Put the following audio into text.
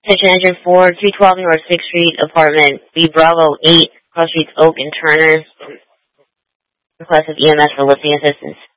Station engine 4, 212 North 6th Street, apartment B Bravo 8, cross streets Oak and Turner. Request of EMS for lifting assistance.